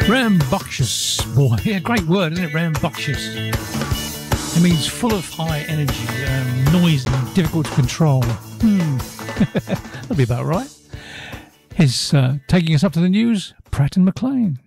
Rambunctious, boy. Yeah, great word, isn't it? Rambunctious. It means full of high energy, noisy, difficult to control. That'll be about right. Here's taking us up to the news, Pratt and McLean.